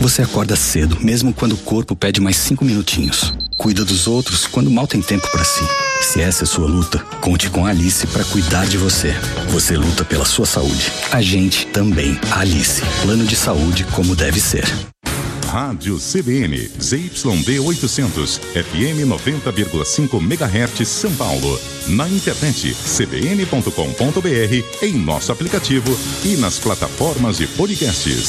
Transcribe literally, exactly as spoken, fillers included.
Você acorda cedo, mesmo quando o corpo pede mais cinco minutinhos. Cuida dos outros quando mal tem tempo para si. Se essa é sua luta, conte com a Alice para cuidar de você. Você luta pela sua saúde. A gente também. Alice. Plano de saúde como deve ser. Rádio C B N, Z Y D oitocentos, F M noventa vírgula cinco megahertz, São Paulo. Na internet, c b n ponto com ponto b r, em nosso aplicativo e nas plataformas de podcasts.